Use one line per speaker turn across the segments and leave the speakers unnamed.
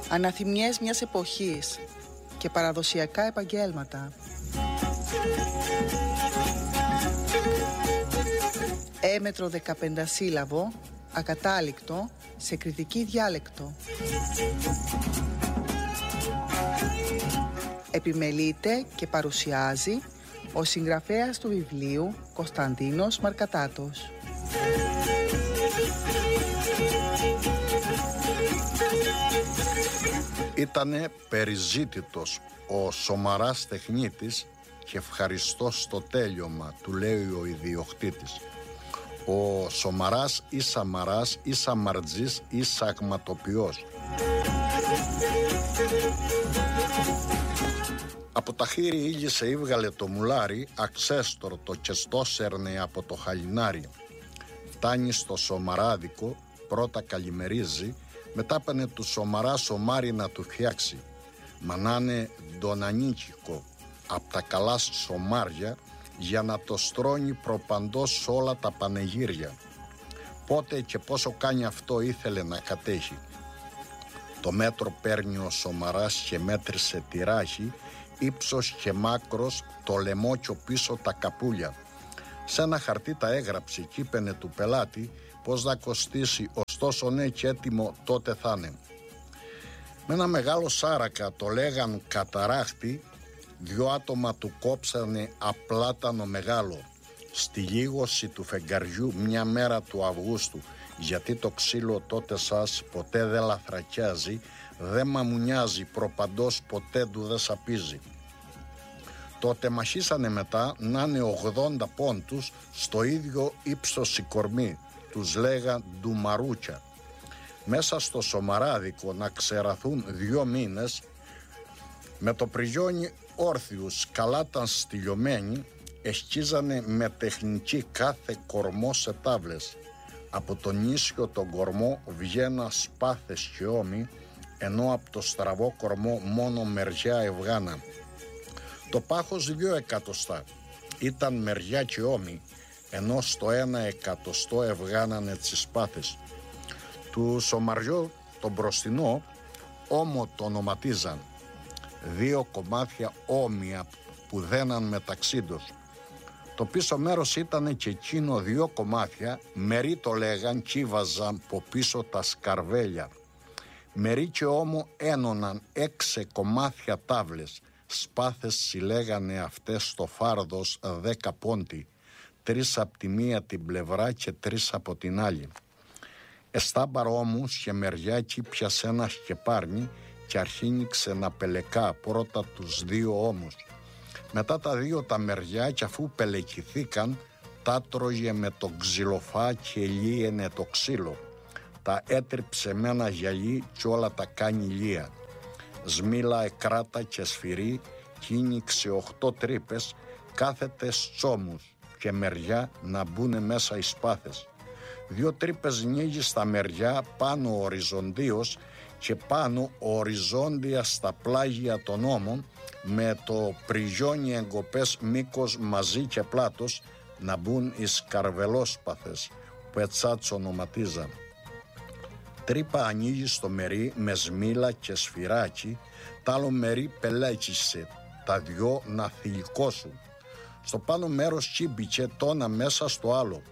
Αναθυμιές μιας εποχής και παραδοσιακά επαγγέλματα. Έμετρο 15 σύλλαβο, ακατάληκτο, σε κριτική διάλεκτο. Επιμελείται και παρουσιάζει ο συγγραφέας του βιβλίου Κωνσταντίνος Μαρκατάτος.
Ήτανε περιζήτητος ο σομαράς τεχνίτης και ευχαριστός στο τέλειωμα, του λέει ο ιδιοκτήτης. Ο σομαράς ή σαμαράς ή σαμαρτζής ή σαγματοποιός. Από τα χείλη ήλισε ύβγαλε το μουλάρι, αξέστορτο και στόσερνε από το χαλινάρι. Φτάνει στο σομαράδικο, πρώτα καλημερίζει, μετά πάνε του σομαρά σομάρι να του φτιάξει. Μανάνε ντονανίτσικο απ' τα καλά σομάρια για να το στρώνει προπαντός σ' όλα τα πανεγύρια. Πότε και πόσο κάνει αυτό ήθελε να κατέχει. Το μέτρο παίρνει ο σομαράς και μέτρησε τη ράχη, ύψος και μάκρος, το λαιμό και πίσω τα καπούλια. Σε ένα χαρτί τα έγραψε κι είπαινε του πελάτη πως θα κοστίσει, ωστόσο ναι και έτοιμο τότε θα είναι. Με ένα μεγάλο σάρακα, το λέγαν καταράχτη, 2 άτομα του κόψανε απλάτανο μεγάλο. Στη λίγωση του φεγγαριού μια μέρα του Αυγούστου, γιατί το ξύλο τότε σας ποτέ δεν λαθρακιάζει, δεν μαμουνιάζει, προπαντός ποτέ του δεν σαπίζει. Τότε μαχήσανε μετά να είναι 80 πόντους στο ίδιο ύψος η κορμή, τους λέγαν ντουμαρούτσια. Μέσα στο σομαράδικο να ξεραθούν 2 μήνες, με το πριγιόνι όρθιους καλά ταν στυλιωμένοι, εσκίζανε με τεχνική κάθε κορμό σε τάβλες. Από τον ίσιο τον κορμό βγαίνα σπάθες και ώμοι, ενώ από το στραβό κορμό μόνο μεριά ευγάνα. Το πάχος 2 εκατοστά ήταν μεριά και ώμοι, ενώ στο 1 εκατοστό ευγάνανε τις σπάθες. Του σομαριό τον μπροστινό ώμο το ονοματίζαν. 2 κομμάτια όμοια που δέναν μεταξύ τους. Το πίσω μέρος ήταν και εκείνο 2 κομμάτια, μερί το λέγαν κι βάζαν από πίσω τα σκαρβέλια. Μερί και όμο ένωναν 6 κομμάτια τάβλες, σπάθες συλλέγανε αυτές στο φάρδος 10 πόντι, 3 από τη μία την πλευρά και 3 από την άλλη. Εστάμπαρ όμως και μεριάκι πιασε ένα σκεπάρνι και αρχίνηξε να πελεκά πρώτα τους 2 ώμους. Μετά τα 2 τα μεριά και αφού πελεκηθήκαν, τα τρώγε με το ξυλοφά και λύαινε το ξύλο. Τα έτριψε με ένα γυαλί και όλα τα κάνει λία. Σμήλα εκράτα και σφυρί, κίνηξε 8 τρύπες, κάθεται τσόμους και μεριά να μπουνε μέσα οι σπάθες. 2 τρύπες νίγει στα μεριά πάνω οριζοντίως και πάνω οριζόντια στα πλάγια των ώμων, με το πριγιόνι εγκοπές μήκος μαζί και πλάτος να μπουν οι σκαρβελόσπαθες που ετσάτσο ονοματίζαν. Τρύπα ανοίγει στο μερί με σμήλα και σφυράκι, τ' άλλο μερί πελέκισε, τα 2 να θηλυκώσουν. Στο πάνω μέρος τσίμπηκε τόνα μέσα στο άλλο.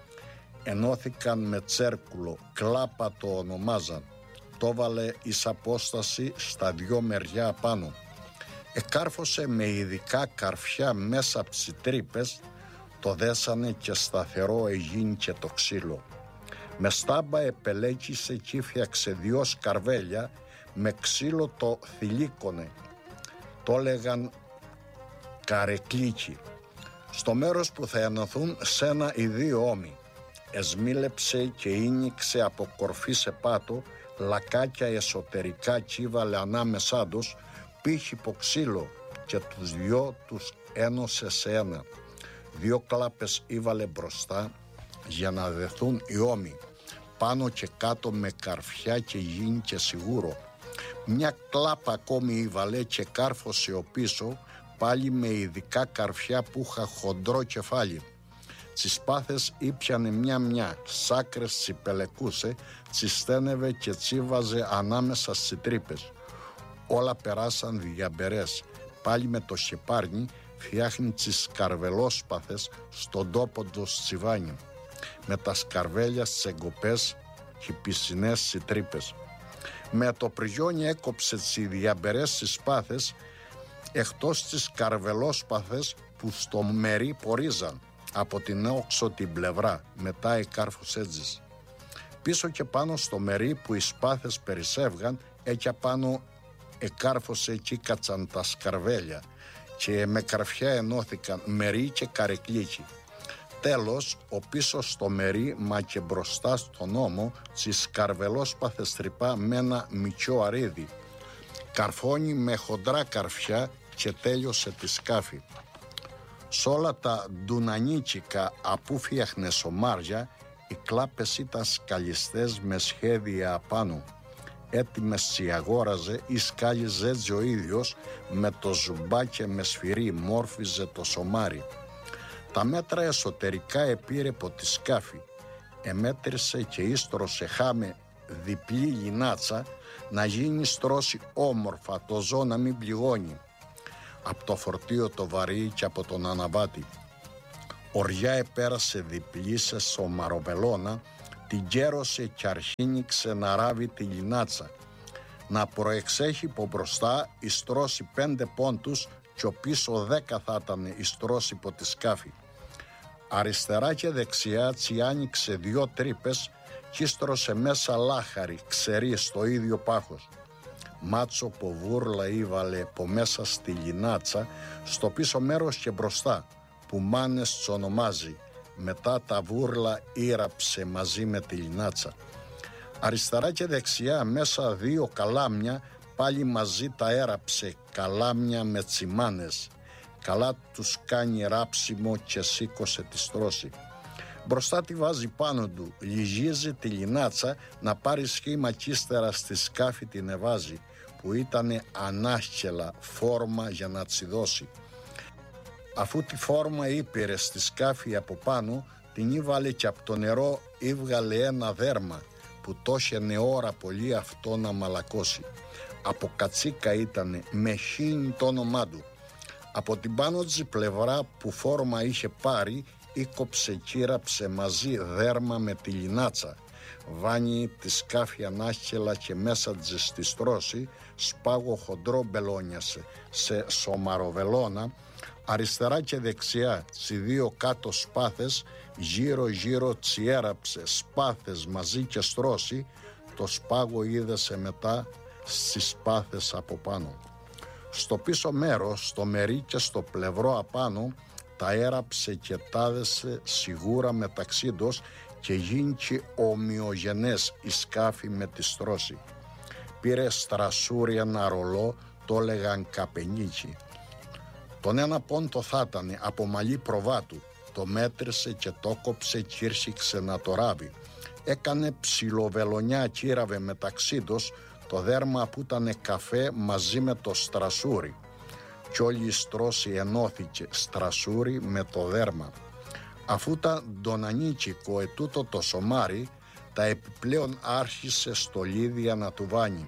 Ενώθηκαν με τσέρκουλο, κλάπα το ονομάζαν. Το βάλε εις απόσταση στα 2 μεριά πάνω. Εκάρφωσε με ειδικά καρφιά μέσα από τις τρύπες, το δέσανε και σταθερό εγίνει και το ξύλο. Με στάμπα επελέκησε και φτιάξε 2 σκαρβέλια, με ξύλο το θηλίκωνε. Το έλεγαν καρεκλίκι. Στο μέρος που θα ενωθούν σένα οι 2 ώμοι. Εσμίλεψε και ίνιξε από κορφή σε πάτο, λακάκια εσωτερικά κύβαλε ανάμεσά τους, πήχε υποξύλο και τους 2 τους ένωσε σε ένα. 2 κλάπες ήβαλε μπροστά για να δεθούν οι ώμοι, πάνω και κάτω με καρφιά και γίνει και σιγούρο. Μια κλάπα ακόμη ήβαλε και κάρφωσε ο πίσω, πάλι με ειδικά καρφιά που είχα χοντρό κεφάλι. Τις σπάθες ήπιανε μια-μια, σάκρες τσιπελεκούσε, τσιστένευε και τσίβαζε ανάμεσα στις τρύπες. Όλα περάσαν διαμπερές. Πάλι με το σιπάρνι φτιάχνει τις σκαρβελόσπαθες στον τόπο του τσιβάνιου. Με τα σκαρβέλια στις εγκοπές και πισινές στις τρύπες. Με το πριγιόνι έκοψε τις διαμπερές στις σπάθες, εκτός τις σκαρβελόσπαθες που στο μερί πορίζαν από την όξω την πλευρά, μετά εκάρφωσε έτσι. Πίσω και πάνω στο μερί που οι σπάθες περισσεύγαν, εκεί απάνω εκάρφωσε εκεί κάτσαν τα σκαρβέλια και με καρφιά ενώθηκαν μερί και καρεκλίκι. Τέλος, ο πίσω στο μερί μα και μπροστά στον ώμο τις σκαρβελόσπαθες τρυπά με ένα μικρό αρίδι. Καρφώνει με χοντρά καρφιά και τέλειωσε τη σκάφη. Σ' όλα τα ντουνανίτσικα απού φτιάχνε σομάρια, οι κλάπες ήταν σκαλιστές με σχέδια απάνω. Έτοιμες τσι αγόραζε ή σκάλιζε έτσι ο ίδιος με το ζουμπάκι με σφυρί μόρφιζε το σομάρι. Τα μέτρα εσωτερικά επήρε από τη σκάφη. Εμέτρησε και ίστρωσε χάμε διπλή λινάτσα να γίνει στρώση όμορφα το ζώο να μην πληγώνει. Από το φορτίο το βαρύ και από τον αναβάτη. Οριά επέρασε διπλή σε σομαροβελώνα, την γέρωσε και αρχίνηξε να ράβει τη λινάτσα. Να προεξέχει από μπροστά η στρώση 5 πόντους και ο πίσω 10 θα ήταν η στρώση από τη σκάφη. Αριστερά και δεξιά τσι άνοιξε 2 τρύπες και στρώσε μέσα λάχαρη ξερή στο ίδιο πάχος. Μάτσο που βούρλα ήβαλε από μέσα στη λινάτσα στο πίσω μέρος και μπροστά που μάνες τσονομάζει. Μετά τα βούρλα ήραψε μαζί με τη λινάτσα. Αριστερά και δεξιά μέσα 2 καλάμια πάλι μαζί τα έραψε, καλάμια με τσιμάνες. Καλά τους κάνει ράψιμο και σήκωσε τη στρώση. Μπροστά τη βάζει πάνω του, λυγίζει τη λινάτσα να πάρει σχήμα κι ύστερα στη σκάφη την εβάζει, που ήτανε ανάσκελα φόρμα για να τσι δώσει. Αφού τη φόρμα ήπηρε στη σκάφη από πάνω, την ήβαλε και από το νερό ήβγαλε ένα δέρμα, που τόσαινε ώρα πολύ αυτό να μαλακώσει. Από κατσίκα ήτανε, με χίνη το όνομά του. Από την πάνω της πλευρά που φόρμα είχε πάρει, ήκοψε κύραψε μαζί δέρμα με τη λινάτσα. Βάνει τη σκάφη ανάχελα και μέσα της στη στρώση, σπάγο χοντρό μπελόνιασε σε σομαροβελώνα, αριστερά και δεξιά τσι 2 κάτω σπάθες, γύρω γύρω τσιέραψε σπάθες μαζί και στρώση, το σπάγο είδεσε μετά στις σπάθες από πάνω. Στο πίσω μέρος, στο μερί και στο πλευρό απάνω, τα έραψε και τάδεσε σιγούρα μεταξύ τους και γίνηκε ομοιογενές η σκάφη με τη στρώση. Πήρε στρασούρι ένα ρολό, το έλεγαν καπενίκι. Τον ένα πόντο θα ήταν από μαλλί προβάτου, το μέτρησε και το κόψε και ήρσηξε να το ράβει. Έκανε ψιλοβελονιά κύραβε μεταξύ τους το δέρμα που ήταν καφέ μαζί με το στρασούρι. Κι όλη η στρώση ενώθηκε στρασούρι με το δέρμα. Αφού ήταν ντονανίτσικο ετούτο το σομάρι, τα επιπλέον άρχισε στολίδια να του βάνει.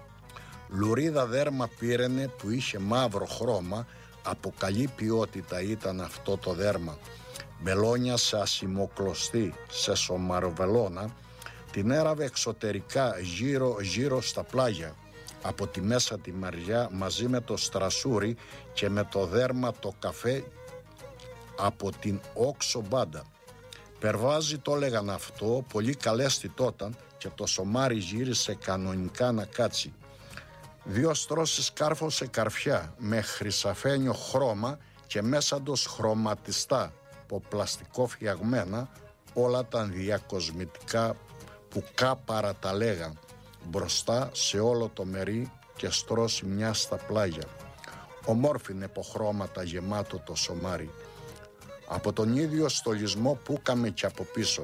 Λουρίδα δέρμα πήραινε που είχε μαύρο χρώμα, από καλή ποιότητα ήταν αυτό το δέρμα. Μπελόνια σε ασημοκλωστή, σε σομαροβελώνα, την έραβε εξωτερικά γύρω στα πλάγια. Από τη μέσα τη μεριά μαζί με το στρασούρι και με το δέρμα το καφέ από την όξο μπάντα. Περβάζει το έλεγαν αυτό, πολύ καλέστητόταν και το σομάρι γύρισε κανονικά να κάτσει. 2 στρώσεις κάρφωσε καρφιά με χρυσαφένιο χρώμα και μέσα τους χρωματιστά από πλαστικό φτιαγμένα, όλα ήταν διακοσμητικά που κάπαρα τα λέγαν. Μπροστά σε όλο το μερί και στρώση μια στα πλάγια. Ομόρφινε από χρώματα γεμάτο το σομάρι. Από τον ίδιο στολισμό που καμε και από πίσω.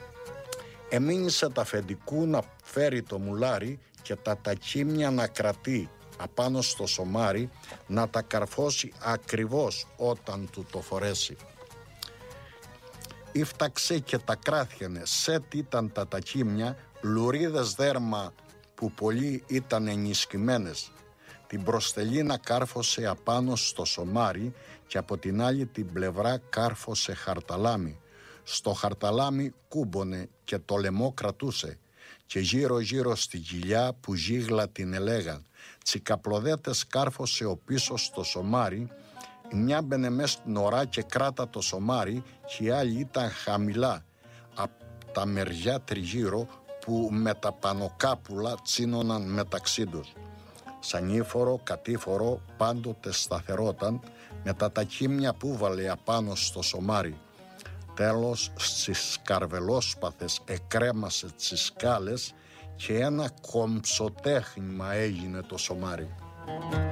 Εμείνησε τα αφεντικού να φέρει το μουλάρι και τα τακίμια να κρατεί απάνω στο σομάρι, να τα καρφώσει ακριβώς όταν του το φορέσει. Ήφταξε και τα κράθιανε, σετ ήταν τα τακίμια, λουρίδες δέρμα που πολλοί ήταν ενισχυμένες. Την μπροστελίνα κάρφωσε απάνω στο σομάρι και από την άλλη την πλευρά κάρφωσε χαρταλάμι. Στο χαρταλάμι κούμπονε και το λαιμό κρατούσε και γύρω γύρω στη κοιλιά που γίγλα την ελέγαν. Τσικαπλωδέτες κάρφωσε ο πίσω στο σομάρι, η μια μπαινε μες στην ωρά και κράτα το σομάρι και η άλλη ήταν χαμηλά από τα μεριά τριγύρω που με τα πανοκάπουλα τσίνωναν μεταξύ τους. Σανίφορο, κατήφορο, πάντοτε σταθερόταν με τα τακίμια που βάλε απάνω στο σομάρι. Τέλος στις καρβελόσπαθες εκρέμασε τις σκάλες και ένα κομψοτέχνημα έγινε το σομάρι.